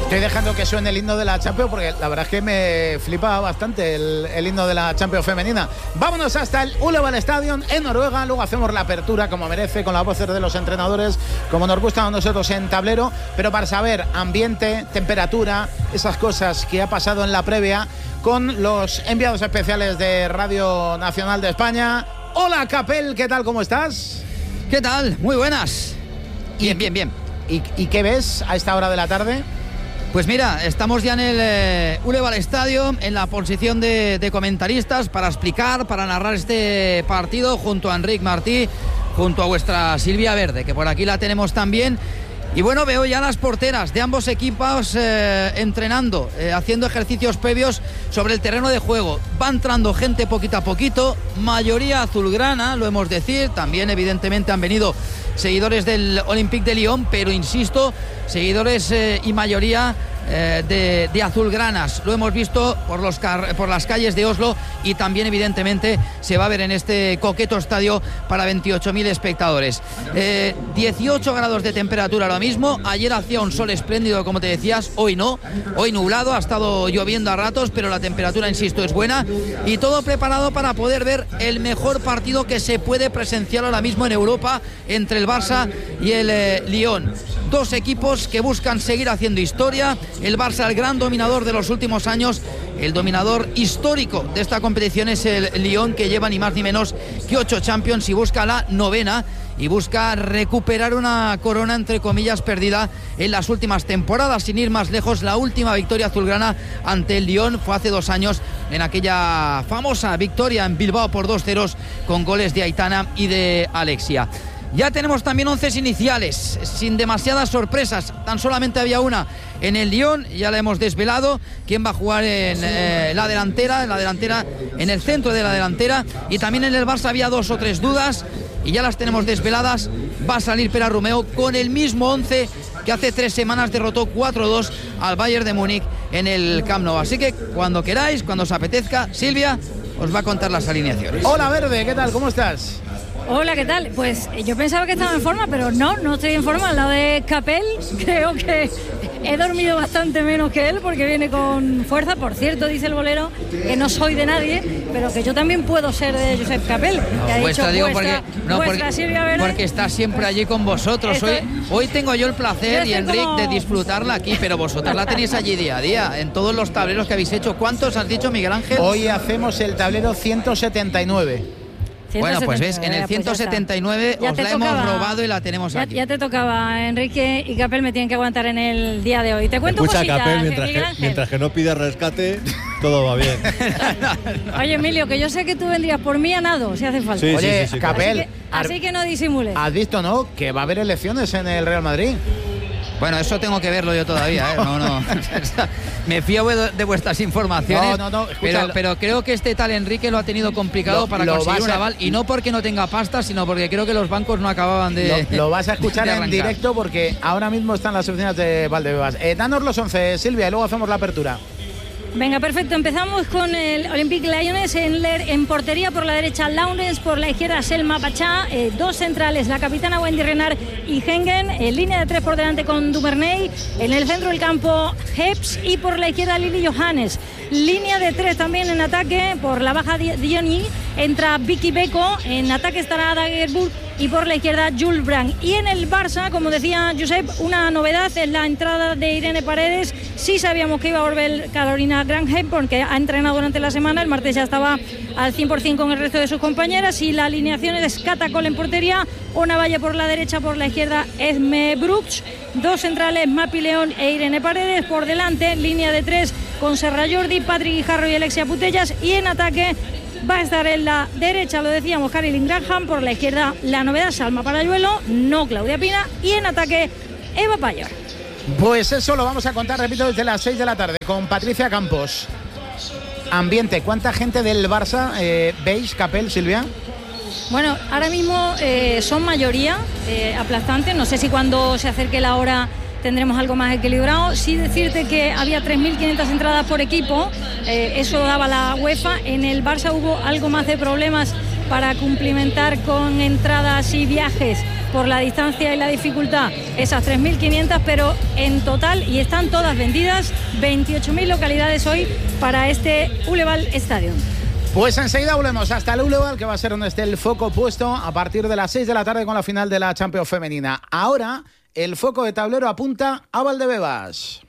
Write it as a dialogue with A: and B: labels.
A: Estoy dejando que suene el himno de la Champions porque la verdad es que me flipa bastante el himno de la Champions femenina. Vámonos hasta el Ullevål Stadium en Noruega, luego hacemos la apertura como merece con las voces de los entrenadores, como nos gusta a nosotros en tablero, pero para saber ambiente, temperatura, esas cosas que ha pasado en la previa con los enviados especiales de Radio Nacional de España. Hola Capel, ¿qué tal? ¿Cómo estás?
B: ¿Qué tal? Muy buenas. Bien.
A: ¿Y qué ves a esta hora de la tarde?
B: Pues mira, estamos ya en el Ullevål Stadium, en la posición de comentaristas para explicar, para narrar este partido junto a Enric Martí, junto a vuestra Silvia Verde, que por aquí la tenemos también. Y bueno, veo ya las porteras de ambos equipos entrenando, haciendo ejercicios previos sobre el terreno de juego. Va entrando gente poquito a poquito, mayoría azulgrana, lo hemos de decir. También evidentemente han venido seguidores del Olympique de Lyon, pero insisto, seguidores y mayoría de azulgranas. Lo hemos visto por las calles de Oslo y también evidentemente se va a ver en este coqueto estadio para 28.000 espectadores. 18 grados de temperatura ahora mismo. Ayer hacía un sol espléndido, como te decías, hoy no, hoy nublado, ha estado lloviendo a ratos, pero la temperatura, insisto, es buena y todo preparado para poder ver el mejor partido que se puede presenciar ahora mismo en Europa entre el Barça y el Lyon. Dos equipos que buscan seguir haciendo historia. El Barça, el gran dominador de los últimos años, el dominador histórico de esta competición es el Lyon, que lleva ni más ni menos que 8 Champions y busca la 9ª y busca recuperar una corona entre comillas perdida en las últimas temporadas. Sin ir más lejos, la última victoria azulgrana ante el Lyon fue hace 2 años en aquella famosa victoria en Bilbao por 2-0 con goles de Aitana y de Alexia. Ya tenemos también 11 iniciales, sin demasiadas sorpresas. Tan solamente había una en el Lyon, ya la hemos desvelado. ¿Quién va a jugar en la delantera, en el centro de la delantera? Y también en el Barça había 2 o 3 dudas y ya las tenemos desveladas. Va a salir Pere Romeu con el mismo 11 que hace 3 semanas derrotó 4-2 al Bayern de Múnich en el Camp Nou. Así que cuando queráis, cuando os apetezca, Silvia os va a contar las alineaciones.
A: Hola Verde, ¿qué tal? ¿Cómo estás?
C: Hola, ¿qué tal? Pues yo pensaba que estaba en forma, pero no estoy en forma. Al lado de Capel, creo que he dormido bastante menos que él porque viene con fuerza. Por cierto, dice el bolero que no soy de nadie, pero que yo también puedo ser de Josep Capel. Que ha
B: vuestra,
C: dicho
B: digo,
C: vuestra Silvia Verde.
B: Porque está siempre allí con vosotros. Hoy tengo yo el placer y Enric de disfrutarla aquí, pero vosotras la tenéis allí día a día, en todos los tableros que habéis hecho. ¿Cuántos has dicho, Miguel Ángel?
A: Hoy hacemos el tablero 179.
B: Bueno, pues ves, en el 179
C: pues
B: os la hemos robado y la tenemos aquí.
C: Ya te tocaba, Enrique y Capel me tienen que aguantar en el día de hoy. Te cuento cositas,
D: Capel, mientras que no pidas rescate, todo va bien.
C: Oye, Emilio, que yo sé que tú vendrías por mí a nado, si hace falta.
A: Sí, oye, sí, Capel,
C: así que no disimules.
A: ¿Has visto, no? Que va a haber elecciones en el Real Madrid.
B: Bueno, eso tengo que verlo yo todavía, ¿eh? No. Me fío de vuestras informaciones.
A: No.
B: Pero creo que este tal Enrique lo ha tenido complicado para conseguir un aval. Y no porque no tenga pasta, sino porque creo que los bancos no acababan de.
A: Lo vas a escuchar en directo porque ahora mismo están las oficinas de Valdebebas. Danos los 11, Silvia, y luego hacemos la apertura.
C: Venga, perfecto. Empezamos con el Olympique Lyonnais en portería. Por la derecha Laurens, por la izquierda Selma Pachá, 2 centrales, la capitana Wendy Renard y Hengen, en línea de 3 por delante con Duvernay, en el centro del campo Heps y por la izquierda Lili Johannes. Línea de 3 también en ataque, por la baja Diony entra Vicky Beko, en ataque estará Dagerburg y por la izquierda Jules Brand. Y en el Barça, como decía Josep, una novedad es la entrada de Irene Paredes. Sí sabíamos que iba a volver Carolina Granheim porque ha entrenado durante la semana, el martes ya estaba al 100% con el resto de sus compañeras, y la alineación es Catacol en portería, una valla por la derecha, por la izquierda Esme Brooks, 2 centrales Mapi León e Irene Paredes, por delante línea de 3 con Serra Jordi, Patrick Guijarro y Alexia Putellas, y en ataque va a estar en la derecha, lo decíamos, Caroline Graham, por la izquierda la novedad Salma Parayuelo, no Claudia Pina, y en ataque Eva Payer.
A: Pues eso lo vamos a contar, repito, desde las 6 de la tarde con Patricia Campos. Ambiente, ¿cuánta gente del Barça veis, Capel, Silvia?
C: Bueno, ahora mismo son mayoría aplastantes, no sé si cuando se acerque la hora tendremos algo más equilibrado. Sí decirte que había 3.500 entradas por equipo, eso daba la UEFA. En el Barça hubo algo más de problemas para cumplimentar con entradas y viajes por la distancia y la dificultad esas 3.500, pero en total, y están todas vendidas, 28.000 localidades hoy para este Uleval Stadium.
A: Pues enseguida volvemos hasta el Uleval, que va a ser donde esté el foco puesto a partir de las 6 de la tarde con la final de la Champions femenina. Ahora el foco de tablero apunta a Valdebebas.